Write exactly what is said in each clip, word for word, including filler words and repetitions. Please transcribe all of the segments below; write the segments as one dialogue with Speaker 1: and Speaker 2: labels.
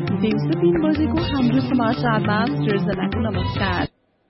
Speaker 1: दिउँसो तीन बजेको हाम्रो समाचारमा सृजनाको नमस्कार।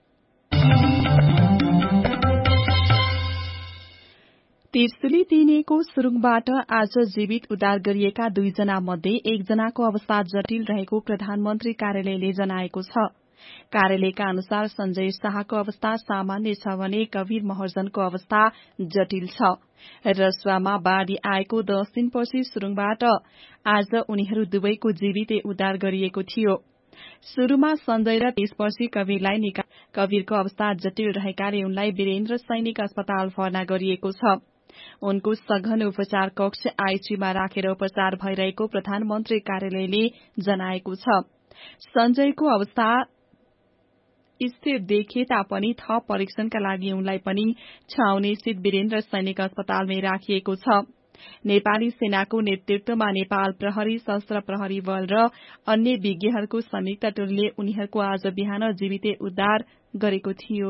Speaker 1: तिर्सुली दिइनेको सुरुङबाट आज जीवित उद्धार गरिएका दुईजना मध्ये एकजनाको अवस्था जटिल रहेको प्रधानमन्त्री कार्यालयले जनाएको छ। कार्यालयका अनुसार संजय शाहको अवस्था सामान्य छ भने कवीर महर्जनको अवस्था जटिल छ। रसुवामा बाढ़ी आएको दस दिनपछि सुरुङबाट आज उनीहरू दुवैको जीवित उद्धार गरिएको थियो। शुरूमा संजय र त्यसपछि कवीरलाई निका कवीरको अवस्था जटिल रहेकाले उनलाई वीरेन्द्र सैनिक अस्पताल भर्ना गरिएको छ। उनको सघन उपचार कक्ष आईसीयूमा राखेर उपचार भइरहेको प्रधानमन्त्री कार्यालयले जनाएको छ। संजयको अवस्था स्थिर देखे तापनि थप परीक्षणका लागि उनलाई पनि छाउनी स्थित वीरेन्द्र सैनिक अस्पतालमै राखिएको छ। नेपाली सेनाको नेतृत्वमा नेपाल प्रहरी, सशस्त्र प्रहरी बल र अन्य विज्ञहरूको संयुक्त टोलीले उनीहरूको आज बिहान जीवित उद्धार गरेको थियो।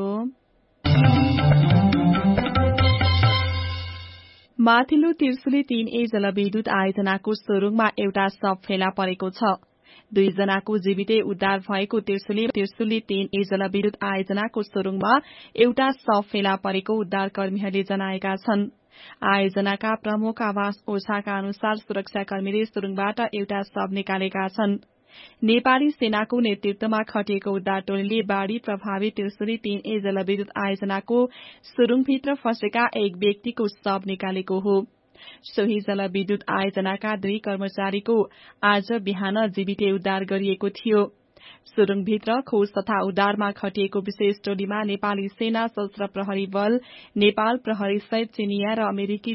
Speaker 1: माथिल्लो तिर्सुली तीन ए जलविद्युत आयोजनाको सुरुङमा एउटा शव फेला परेको छ। दुईजनाको जीवित उद्धार भएको तिर्सुली तिर्सुली तीन ए जलविद्युत आयोजनाको सुरुङमा एउटा शव फेला परेको उद्धारकर्मीहरूले जनाएका छन्। आयोजनाका प्रमुख आवास ओछाका अनुसार सुरक्षाकर्मीले सुरुङबाट एउटा शव निकालेका छन्। नेपाली सेनाको नेतृत्वमा खटिएको उद्धार टोलीले बाढ़ी प्रभावित तिर्सुली तीन ए जलविद्युत आयोजनाको सुरुङभित्र फँसेका एक व्यक्तिको शव निकालेको हो। सोही जलविद्युत आयोजनाका दुई कर्मचारीको आज बिहान जीवित उद्धार गरिएको थियो। सुरुङभित्र खोज तथा उद्धारमा खटिएको विशेष टोलीमा नेपाली सेना, सशस्त्र प्रहरी बल, नेपाल प्रहरी सहित चिनिया र अमेरिकी